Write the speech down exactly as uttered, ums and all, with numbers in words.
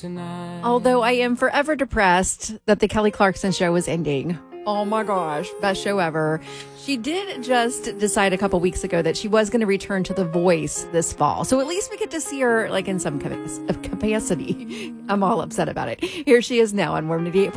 tonight. Although I am forever depressed that the Kelly Clarkson show is ending. Oh my gosh, best show ever. She did just decide a couple weeks ago that she was going to return to The Voice this fall. So at least we get to see her like in some capacity. I'm all upset about it. Here she is now on Warm ninety-eight.